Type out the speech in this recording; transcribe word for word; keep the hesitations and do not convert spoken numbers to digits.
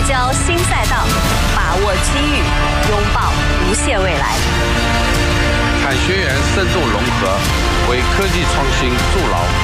交新赛道，把握机遇，拥抱无限未来。 产学研深度融合，为科技创新筑牢